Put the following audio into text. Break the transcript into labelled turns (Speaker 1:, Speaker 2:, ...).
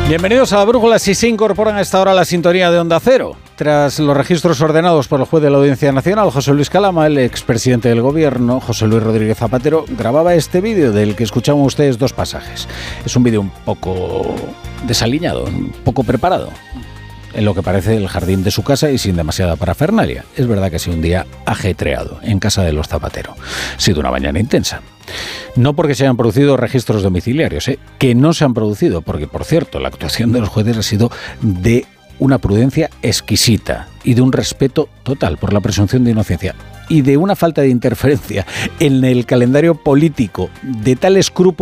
Speaker 1: Bienvenidos a La Brújula. Si se incorporan a esta hora a la sintonía de Onda Cero. Tras los registros ordenados por el juez de la Audiencia Nacional, José Luis Calama, el expresidente del Gobierno, José Luis Rodríguez Zapatero, grababa este vídeo del que escuchamos ustedes dos pasajes. Es un vídeo un poco desaliñado, un poco preparado, en lo que parece el jardín de su casa y sin demasiada parafernalia. Es verdad que ha sido un día ajetreado en casa de los Zapatero. Ha sido una mañana intensa. No porque se hayan producido registros domiciliarios, que no se han producido, porque, por cierto, la actuación de los jueces ha sido de una prudencia exquisita y de un respeto total por la presunción de inocencia y de una falta de interferencia en el calendario político de tal escrúpulo